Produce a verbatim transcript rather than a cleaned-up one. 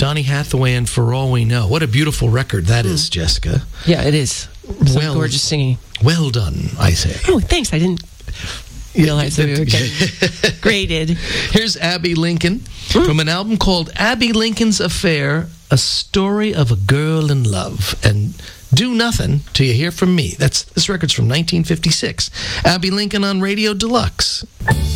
Donny Hathaway and For All We Know. What a beautiful record that mm. is, Jessica. Yeah, it is. Some well, gorgeous singing. Well done, I say. Oh, thanks. I didn't realize that we were getting graded. Here's Abby Lincoln mm. from an album called Abby Lincoln's Affair, A Story of a Girl in Love. And do nothing till you hear from me. That's This record's from nineteen fifty-six. Abby Lincoln on Radio Deluxe.